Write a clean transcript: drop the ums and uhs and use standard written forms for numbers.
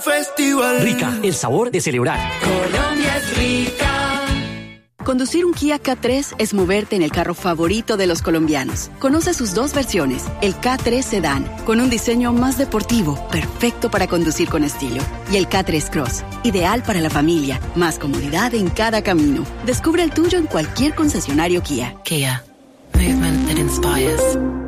festival. Rica, el sabor de celebrar. Colombia es rica. Conducir un Kia K3 es moverte en el carro favorito de los colombianos. Conoce sus dos versiones, el K3 Sedan, con un diseño más deportivo, perfecto para conducir con estilo. Y el K3 Cross, ideal para la familia, más comodidad en cada camino. Descubre el tuyo en cualquier concesionario Kia. Kia, movement that inspires.